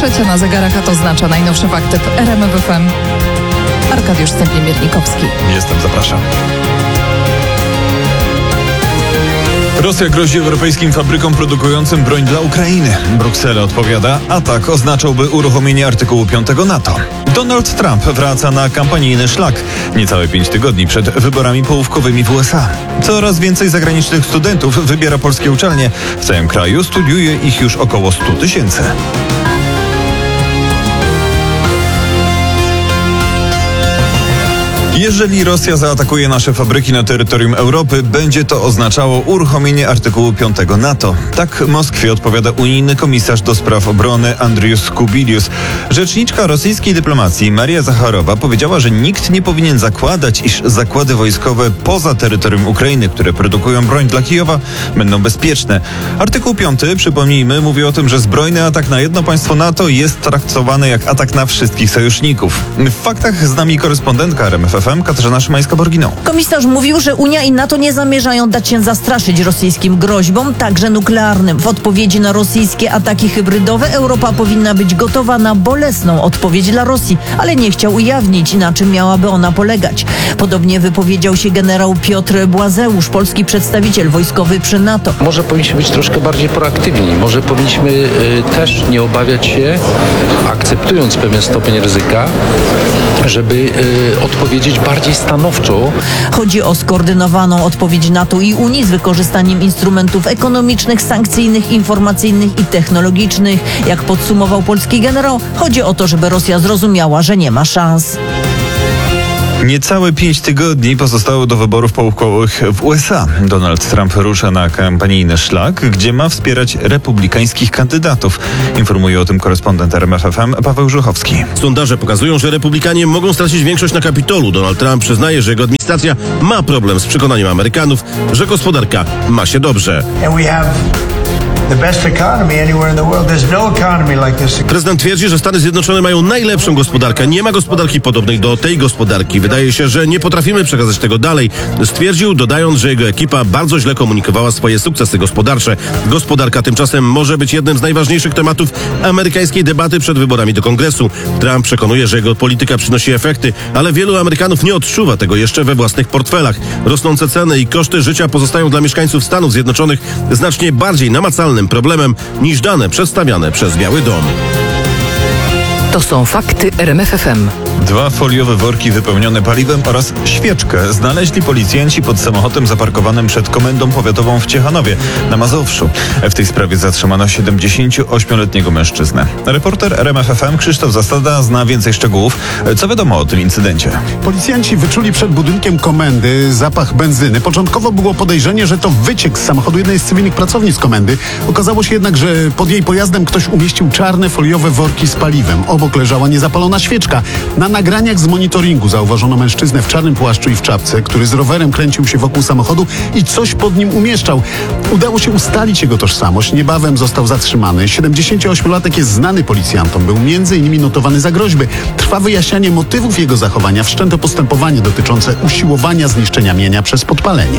3 na zegarach, a to oznacza najnowsze fakty w RMF FM. Arkadiusz Stępień-Miernikowski. Jestem, zapraszam. Rosja grozi europejskim fabrykom produkującym broń dla Ukrainy. Bruksela odpowiada, atak oznaczałby uruchomienie artykułu 5 NATO. Donald Trump wraca na kampanijny szlak. Niecałe 5 tygodni przed wyborami połówkowymi w USA. Coraz więcej zagranicznych studentów wybiera polskie uczelnie. W całym kraju studiuje ich już około 100 000. Jeżeli Rosja zaatakuje nasze fabryki na terytorium Europy, będzie to oznaczało uruchomienie artykułu 5 NATO. Tak Moskwie odpowiada unijny komisarz do spraw obrony Andrius Kubilius. Rzeczniczka rosyjskiej dyplomacji Maria Zacharowa powiedziała, że nikt nie powinien zakładać, iż zakłady wojskowe poza terytorium Ukrainy, które produkują broń dla Kijowa, będą bezpieczne. Artykuł 5, przypomnijmy, mówi o tym, że zbrojny atak na jedno państwo NATO jest traktowany jak atak na wszystkich sojuszników. W faktach z nami korespondentka RMF FM Katarzyna Szymańska-Borginą. Komisarz mówił, że Unia i NATO nie zamierzają dać się zastraszyć rosyjskim groźbom, także nuklearnym. W odpowiedzi na rosyjskie ataki hybrydowe Europa powinna być gotowa na bolesną odpowiedź dla Rosji, ale nie chciał ujawnić, na czym miałaby ona polegać. Podobnie wypowiedział się generał Piotr Błazeusz, polski przedstawiciel wojskowy przy NATO. Może powinniśmy być troszkę bardziej proaktywni. Może powinniśmy też nie obawiać się, akceptując pewien stopień ryzyka, żeby odpowiedzieć bardziej stanowczo. Chodzi o skoordynowaną odpowiedź NATO i Unii z wykorzystaniem instrumentów ekonomicznych, sankcyjnych, informacyjnych i technologicznych. Jak podsumował polski generał, chodzi o to, żeby Rosja zrozumiała, że nie ma szans. Niecałe 5 tygodni pozostało do wyborów połówkowych w USA. Donald Trump rusza na kampanijny szlak, gdzie ma wspierać republikańskich kandydatów. Informuje o tym korespondent RMF FM Paweł Żuchowski. Sondaże pokazują, że republikanie mogą stracić większość na Kapitolu. Donald Trump przyznaje, że jego administracja ma problem z przekonaniem Amerykanów, że gospodarka ma się dobrze. Prezydent twierdzi, że Stany Zjednoczone mają najlepszą gospodarkę. Nie ma gospodarki podobnej do tej gospodarki. Wydaje się, że nie potrafimy przekazać tego dalej. Stwierdził, dodając, że jego ekipa bardzo źle komunikowała swoje sukcesy gospodarcze. Gospodarka tymczasem może być jednym z najważniejszych tematów amerykańskiej debaty przed wyborami do Kongresu. Trump przekonuje, że jego polityka przynosi efekty, ale wielu Amerykanów nie odczuwa tego jeszcze we własnych portfelach. Rosnące ceny i koszty życia pozostają dla mieszkańców Stanów Zjednoczonych znacznie bardziej namacalnym problemem niż dane przedstawiane przez Biały Dom. To są fakty RMF FM. 2 foliowe worki wypełnione paliwem oraz świeczkę znaleźli policjanci pod samochodem zaparkowanym przed Komendą Powiatową w Ciechanowie na Mazowszu. W tej sprawie zatrzymano 78-letniego mężczyznę. Reporter RMF FM Krzysztof Zasada zna więcej szczegółów. Co wiadomo o tym incydencie? Policjanci wyczuli przed budynkiem komendy zapach benzyny. Początkowo było podejrzenie, że to wyciek z samochodu jednej z cywilnych pracownic komendy. Okazało się jednak, że pod jej pojazdem ktoś umieścił czarne foliowe worki z paliwem. Obok leżała niezapalona świeczka. Na nagraniach z monitoringu zauważono mężczyznę w czarnym płaszczu i w czapce, który z rowerem kręcił się wokół samochodu i coś pod nim umieszczał. Udało się ustalić jego tożsamość. Niebawem został zatrzymany. 78-latek jest znany policjantom. Był m.in. notowany za groźby. Trwa wyjaśnianie motywów jego zachowania. Wszczęto postępowanie dotyczące usiłowania zniszczenia mienia przez podpalenie.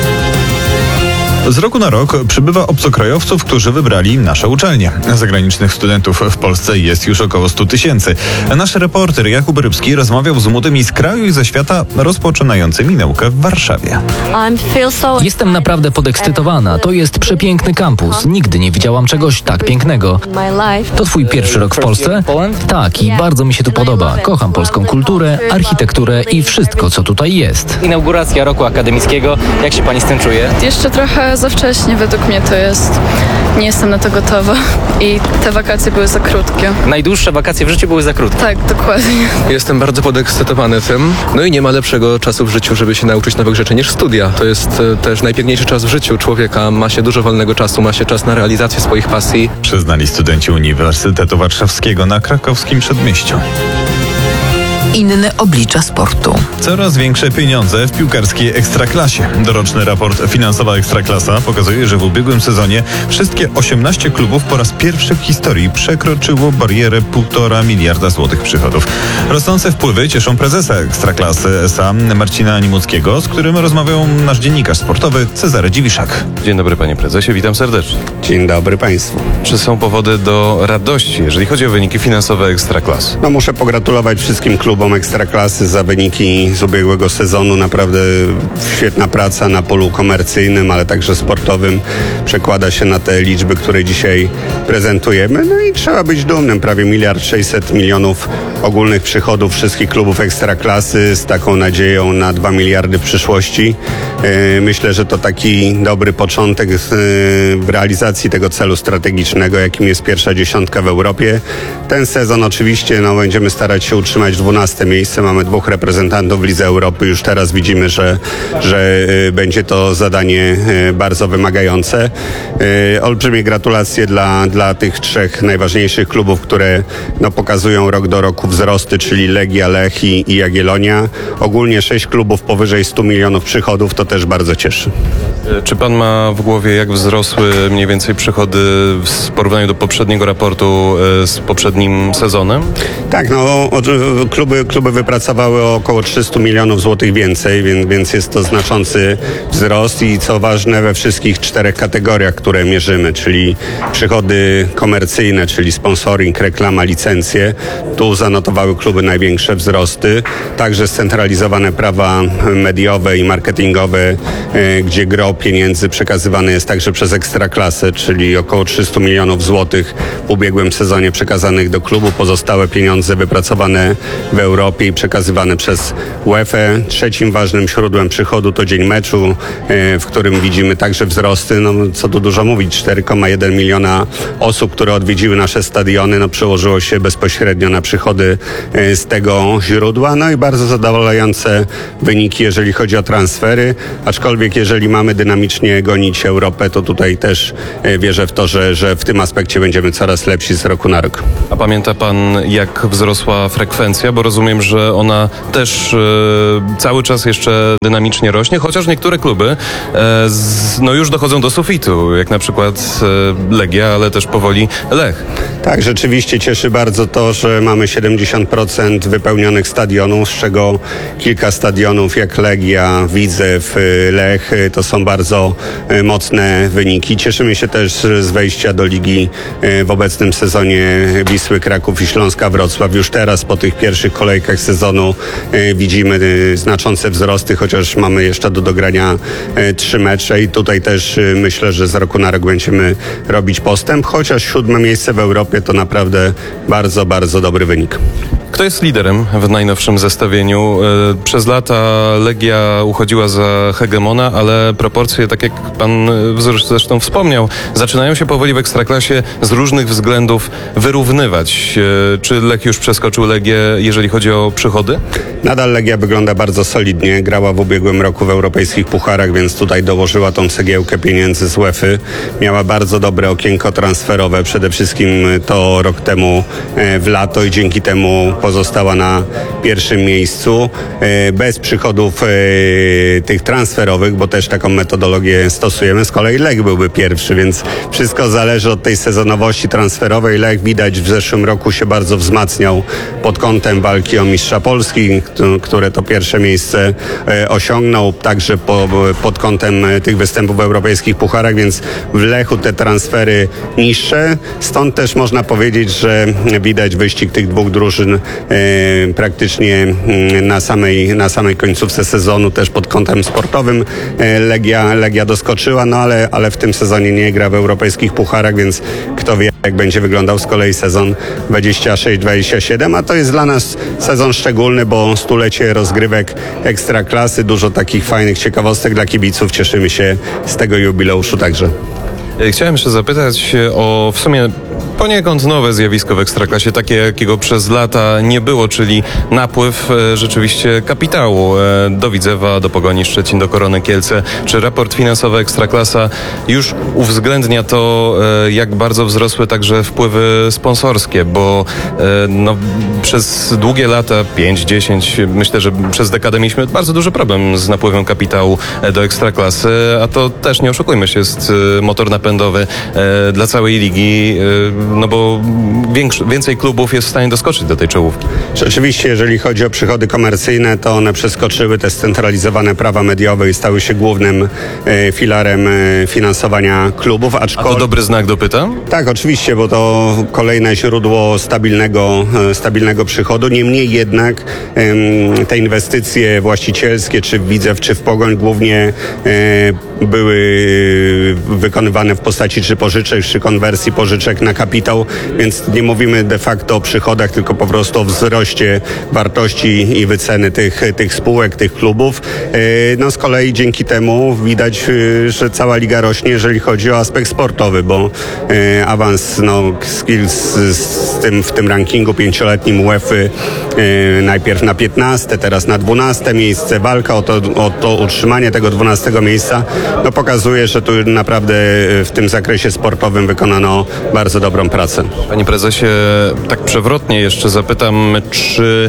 Z roku na rok przybywa obcokrajowców, którzy wybrali nasze uczelnie. Zagranicznych studentów w Polsce jest już około 100 000. Nasz reporter Jakub Rybski rozmawiał z młodymi z kraju i ze świata rozpoczynającymi naukę w Warszawie. Jestem naprawdę podekscytowana. To jest przepiękny kampus. Nigdy nie widziałam czegoś tak pięknego. To twój pierwszy rok w Polsce? Tak, i bardzo mi się tu podoba. Kocham polską kulturę, architekturę i wszystko, co tutaj jest. Inauguracja roku akademickiego. Jak się pani z tym czuje? Jeszcze trochę za wcześnie według mnie to jest. Nie jestem na to gotowa i te wakacje były za krótkie. Najdłuższe wakacje w życiu były za krótkie. Tak, dokładnie. Jestem bardzo podekscytowany tym. No i nie ma lepszego czasu w życiu, żeby się nauczyć nowych rzeczy niż studia. To jest też najpiękniejszy czas w życiu człowieka. Ma się dużo wolnego czasu, ma się czas na realizację swoich pasji. Przyznali studenci Uniwersytetu Warszawskiego na krakowskim Przedmieściu. Inne oblicza sportu. Coraz większe pieniądze w piłkarskiej Ekstraklasie. Doroczny raport Finansowa Ekstraklasa pokazuje, że w ubiegłym sezonie wszystkie 18 klubów po raz pierwszy w historii przekroczyło barierę 1,5 miliarda złotych przychodów. Rosnące wpływy cieszą prezesa Ekstraklasy S.A. Marcina Nimuckiego, z którym rozmawiał nasz dziennikarz sportowy Cezary Dziwiszak. Dzień dobry panie prezesie, witam serdecznie. Dzień dobry państwu. Czy są powody do radości, jeżeli chodzi o wyniki finansowe Ekstraklasy? No muszę pogratulować wszystkim klubom Ekstraklasy za wyniki z ubiegłego sezonu. Naprawdę świetna praca na polu komercyjnym, ale także sportowym przekłada się na te liczby, które dzisiaj prezentujemy. No i trzeba być dumnym. Prawie 1,6 miliarda ogólnych przychodów wszystkich klubów Ekstraklasy z taką nadzieją na 2 miliardy w przyszłości. Myślę, że to taki dobry początek w realizacji tego celu strategicznego, jakim jest pierwsza dziesiątka w Europie. Ten sezon oczywiście będziemy starać się utrzymać 12 miejsce. Mamy 2 reprezentantów w Lidze Europy. Już teraz widzimy, że będzie to zadanie bardzo wymagające. Olbrzymie gratulacje dla tych 3 najważniejszych klubów, które pokazują rok do roku wzrosty, czyli Legia, Lech i Jagiellonia. Ogólnie 6 klubów powyżej 100 milionów przychodów, to też bardzo cieszy. Czy pan ma w głowie, jak wzrosły mniej więcej przychody w porównaniu do poprzedniego raportu z poprzednim sezonem? Tak, kluby wypracowały około 300 milionów złotych więcej, więc jest to znaczący wzrost i co ważne we wszystkich 4 kategoriach, które mierzymy, czyli przychody komercyjne, czyli sponsoring, reklama, licencje. Tu zanotowały kluby największe wzrosty. Także scentralizowane prawa mediowe i marketingowe, gdzie gro pieniędzy przekazywane jest także przez Ekstraklasę, czyli około 300 milionów złotych w ubiegłym sezonie przekazanych do klubu. Pozostałe pieniądze wypracowane w Europie i przekazywane przez UEFA. Trzecim ważnym źródłem przychodu to dzień meczu, w którym widzimy także wzrosty. Co tu dużo mówić, 4,1 miliona osób, które odwiedziły nasze stadiony, przełożyło się bezpośrednio na przychody z tego źródła. No i bardzo zadowalające wyniki, jeżeli chodzi o transfery, aczkolwiek jeżeli mamy dynamicznie gonić Europę, to tutaj też wierzę w to, że w tym aspekcie będziemy coraz lepsi z roku na rok. A pamięta pan, jak wzrosła frekwencja? Bo rozumiem, że ona też cały czas jeszcze dynamicznie rośnie, chociaż niektóre kluby już dochodzą do sufitu, jak na przykład Legia, ale też powoli Lech. Tak, rzeczywiście cieszy bardzo to, że mamy 70% wypełnionych stadionów, z czego kilka stadionów jak Legia, Widzew, Lech, to są bardzo mocne wyniki. Cieszymy się też z wejścia do ligi w obecnym sezonie Wisły Kraków i Śląska Wrocław. Już teraz po tych pierwszych kolejkach sezonu widzimy znaczące wzrosty, chociaż mamy jeszcze do dogrania 3 mecze i tutaj też myślę, że z roku na rok będziemy robić postęp, chociaż 7 miejsce w Europie to naprawdę bardzo, bardzo dobry wynik. Kto jest liderem w najnowszym zestawieniu? Przez lata Legia uchodziła za hegemona, ale proporcje, tak jak pan zresztą wspomniał, zaczynają się powoli w Ekstraklasie z różnych względów wyrównywać. Czy Lech już przeskoczył Legię, jeżeli chodzi o przychody? Nadal Legia wygląda bardzo solidnie. Grała w ubiegłym roku w europejskich pucharach, więc tutaj dołożyła tą cegiełkę pieniędzy z UEFA. Miała bardzo dobre okienko transferowe. Przede wszystkim to rok temu w lato i dzięki temu pozostała na pierwszym miejscu. Bez przychodów tych transferowych, bo też taką metodologię stosujemy. Z kolei Lech byłby pierwszy, więc wszystko zależy od tej sezonowości transferowej. Lech widać w zeszłym roku się bardzo wzmacniał pod kątem walki o mistrza Polski, które to pierwsze miejsce osiągnął, także pod kątem tych występów w europejskich pucharach, więc w Lechu te transfery niższe. Stąd też można powiedzieć, że widać wyścig tych 2 drużyn praktycznie na samej końcówce sezonu, też pod kątem sportowym. Legia doskoczyła, ale w tym sezonie nie gra w europejskich pucharach, więc kto wie, jak będzie wyglądał z kolei sezon 26-27, a to jest dla nas sezon szczególny, bo stulecie rozgrywek Ekstraklasy, dużo takich fajnych ciekawostek dla kibiców. Cieszymy się z tego jubileuszu także. Chciałem jeszcze zapytać o w sumie poniekąd nowe zjawisko w Ekstraklasie, takie jakiego przez lata nie było, czyli napływ rzeczywiście kapitału do Widzewa, do Pogoni Szczecin, do Korony Kielce. Czy raport finansowy Ekstraklasa już uwzględnia to, jak bardzo wzrosły także wpływy sponsorskie, bo przez długie lata, 5-10, myślę, że przez dekadę mieliśmy bardzo duży problem z napływem kapitału do Ekstraklasy, a to też, nie oszukujmy się, jest motor napędowy dla całej ligi, no bo więcej klubów jest w stanie doskoczyć do tej czołówki. Rzeczywiście, jeżeli chodzi o przychody komercyjne, to one przeskoczyły te scentralizowane prawa mediowe i stały się głównym filarem finansowania klubów. A to dobry znak, dopytam? Tak, oczywiście, bo to kolejne źródło stabilnego przychodu. Niemniej jednak te inwestycje właścicielskie, czy w Widzew, czy w Pogoń głównie były wykonywane w postaci czy pożyczek, czy konwersji pożyczek na kapitał, więc nie mówimy de facto o przychodach, tylko po prostu o wzroście wartości i wyceny tych spółek, tych klubów. No z kolei dzięki temu widać, że cała liga rośnie, jeżeli chodzi o aspekt sportowy, bo awans Skills w tym rankingu 5-letnim UEFA najpierw na 15, teraz na 12 miejsce, walka o to utrzymanie tego 12 miejsca, no pokazuje, że tu naprawdę w tym zakresie sportowym wykonano bardzo dobrą pracę. Panie prezesie, tak przewrotnie jeszcze zapytam, czy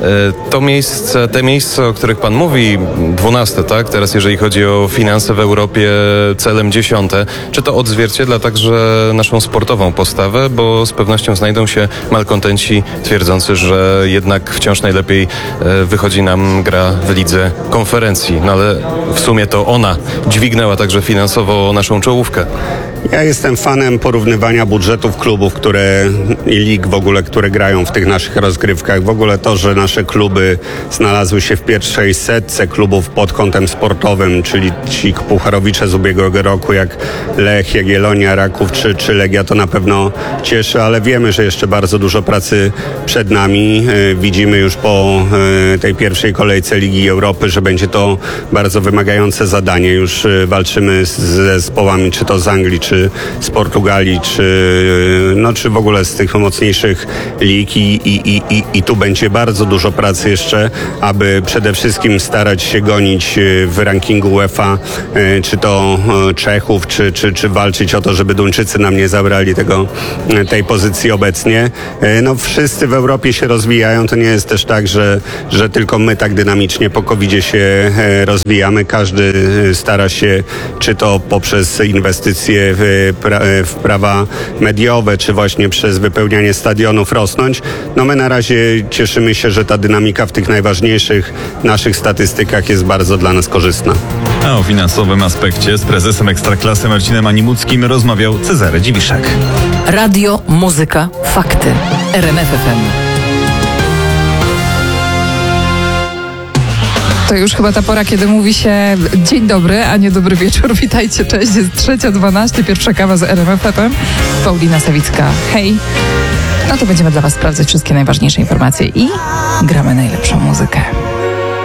te miejsca, o których pan mówi, 12, tak? Teraz jeżeli chodzi o finanse w Europie, celem 10, czy to odzwierciedla także naszą sportową postawę, bo z pewnością znajdą się malkontenci twierdzący, że jednak wciąż najlepiej wychodzi nam gra w lidze konferencji, no ale w sumie to ona dźwignęła także finansowo naszą czołówkę. Ja jestem fanem porównywania budżetów klubów, i lig w ogóle, które grają w tych naszych rozgrywkach. W ogóle to, że nasze kluby znalazły się w pierwszej setce klubów pod kątem sportowym, czyli ci pucharowicze z ubiegłego roku, jak Lech, Jagiellonia, Raków czy Legia, to na pewno cieszy, ale wiemy, że jeszcze bardzo dużo pracy przed nami. Widzimy już po tej pierwszej kolejce Ligi Europy, że będzie to bardzo wymagające zadanie. Już walczymy z zespołami, czy to z Anglii, czy z Portugalii, czy w ogóle z tych mocniejszych lig i tu będzie bardzo dużo pracy jeszcze, aby przede wszystkim starać się gonić w rankingu UEFA, czy to Czechów, czy walczyć o to, żeby Duńczycy nam nie zabrali tej pozycji obecnie. No wszyscy w Europie się rozwijają, to nie jest też tak, że tylko my tak dynamicznie po COVID-zie się rozwijamy. Każdy stara się, czy to poprzez inwestycje w prawa mediowe, czy właśnie przez wypełnianie stadionów rosnąć. No my na razie cieszymy się, że ta dynamika w tych najważniejszych naszych statystykach jest bardzo dla nas korzystna. A o finansowym aspekcie z prezesem Ekstraklasy Marcinem Animuckim rozmawiał Cezary Dziwiszek. Radio, muzyka, fakty. RMF FM. To już chyba ta pora, kiedy mówi się dzień dobry, a nie dobry wieczór. Witajcie, cześć, jest 3:12, pierwsza kawa z RMF FM. Paulina Sawicka, hej. No to będziemy dla Was sprawdzać wszystkie najważniejsze informacje i gramy najlepszą muzykę.